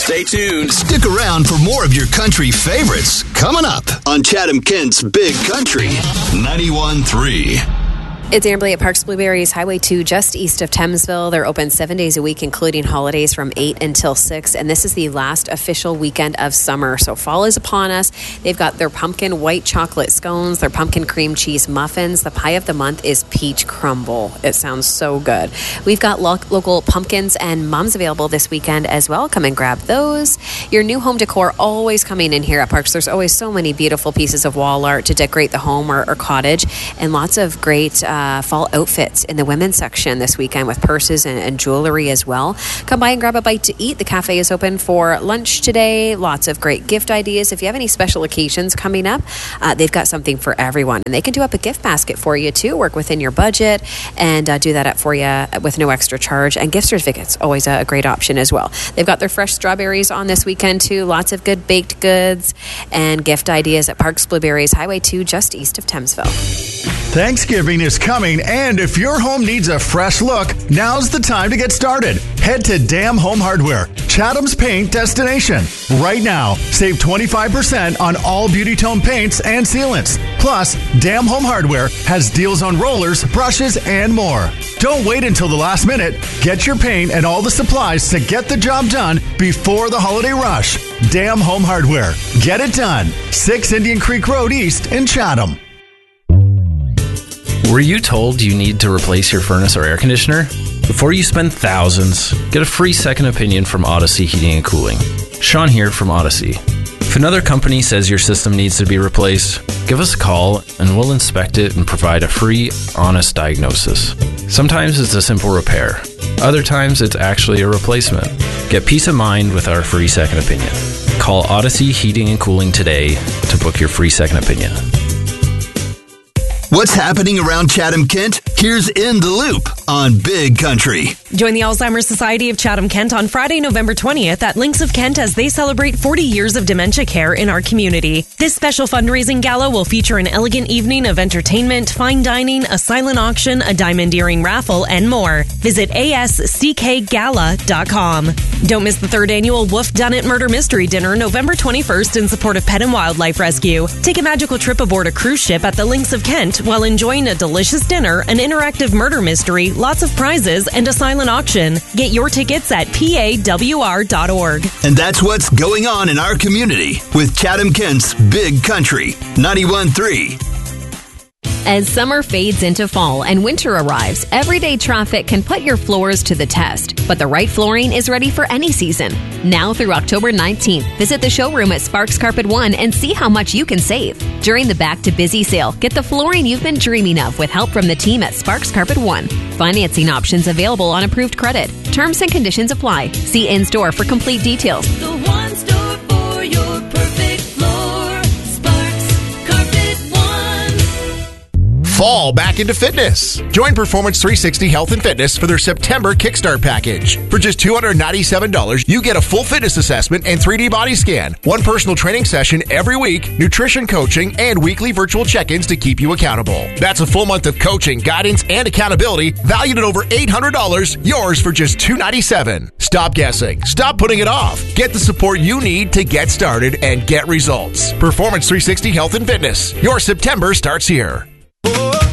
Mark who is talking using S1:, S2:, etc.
S1: Stay tuned.
S2: Stick around for more of your country favorites coming up on Chatham Kent's Big Country 91.3.
S3: It's Amberly at Parks Blueberries, Highway 2, just east of Thamesville. They're open 7 days a week, including holidays from 8 until 6. And this is the last official weekend of summer. So fall is upon us. They've got their pumpkin white chocolate scones, their pumpkin cream cheese muffins. The pie of the month is peach crumble. It sounds so good. We've got local pumpkins and mums available this weekend as well. Come and grab those. Your new home decor always coming in here at Parks. There's always so many beautiful pieces of wall art to decorate the home or cottage, and lots of great fall outfits in the women's section this weekend with purses and jewelry as well. Come by and grab a bite to eat. The cafe is open for lunch today. Lots of great gift ideas. If you have any special occasions coming up, they've got something for everyone. And they can do up a gift basket for you too, work within your budget, and do that up for you with no extra charge. And gift certificates, always a great option as well. They've got their fresh strawberries on this weekend too. Lots of good baked goods and gift ideas at Parks Blueberries, Highway 2, just east of Thamesville.
S4: Thanksgiving is coming, and if your home needs a fresh look, now's the time to get started. Head to Dam Home Hardware, Chatham's paint destination. Right now, save 25% on all Beauty Tone paints and sealants. Plus, Dam Home Hardware has deals on rollers, brushes, and more. Don't wait until the last minute. Get your paint and all the supplies to get the job done before the holiday rush. Dam Home Hardware. Get it done. 6 Indian Creek Road East in Chatham.
S5: Were you told you need to replace your furnace or air conditioner? Before you spend thousands, get a free second opinion from Odyssey Heating and Cooling. Sean here from Odyssey. If another company says your system needs to be replaced, give us a call and we'll inspect it and provide a free, honest diagnosis. Sometimes it's a simple repair. Other times it's actually a replacement. Get peace of mind with our free second opinion. Call Odyssey Heating and Cooling today to book your free second opinion.
S2: What's happening around Chatham Kent? Here's In the Loop on Big Country.
S6: Join the Alzheimer's Society of Chatham Kent on Friday, November 20th at Links of Kent as they celebrate 40 years of dementia care in our community. This special fundraising gala will feature an elegant evening of entertainment, fine dining, a silent auction, a diamond earring raffle, and more. Visit asckgala.com. Don't miss the 3rd annual Wolf Dunnett Murder Mystery Dinner, November 21st in support of Pet and Wildlife Rescue. Take a magical trip aboard a cruise ship at the Links of Kent while enjoying a delicious dinner, an interactive murder mystery, lots of prizes, and a silent auction. Get your tickets at pawr.org.
S2: And that's what's going on in our community with Chatham Kent's Big Country 91.3.
S7: As summer fades into fall and winter arrives, everyday traffic can put your floors to the test. But the right flooring is ready for any season. Now through October 19th, visit the showroom at Sparks Carpet One and see how much you can save. During the Back to Busy sale, get the flooring you've been dreaming of with help from the team at Sparks Carpet One. Financing options available on approved credit. Terms and conditions apply. See in-store for complete details.
S8: The one store for your perfect floor. Sparks Carpet One.
S9: Fall back into fitness. Join Performance 360 Health and Fitness for their September Kickstart package. For just $297, you get a full fitness assessment and 3D body scan, one personal training session every week, nutrition coaching, and weekly virtual check-ins to keep you accountable. That's a full month of coaching, guidance, and accountability valued at over $800, yours for just $297. Stop guessing. Stop putting it off. Get the support you need to get started and get results. Performance 360 Health and Fitness. Your September starts here.